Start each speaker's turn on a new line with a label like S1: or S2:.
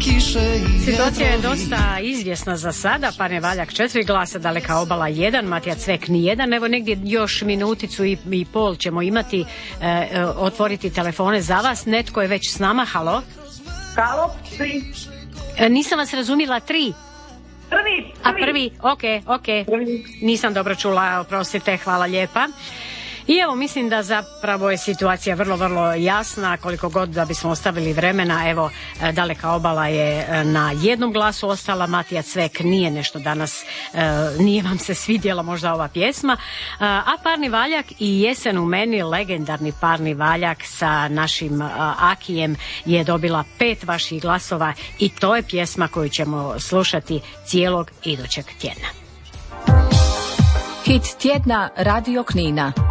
S1: Situacija je dosta izvjesna za sada. Parni Valjak 4 glasa, Daleka obala 1, Matija Cvek ni 1. Evo negdje još minuticu i pol ćemo imati otvoriti telefone za vas. Netko je već s nama. Halo?
S2: Halo, 3.
S1: Nisam vas razumila, 3.
S2: Prvi.
S1: A prvi, ok. Nisam dobro čula, oprostite, hvala lijepa. I evo, mislim da zapravo je situacija vrlo, vrlo jasna, koliko god da bismo ostavili vremena. Evo, Daleka obala je na 1 glasu ostala, Matija Cvek nije nešto danas, nije vam se svidjela možda ova pjesma, a Parni Valjak i Jesen u meni, legendarni Parni Valjak sa našim Akijem, je dobila 5 vaših glasova i to je pjesma koju ćemo slušati cijelog idućeg tjedna.
S3: Hit tjedna Radio Knina.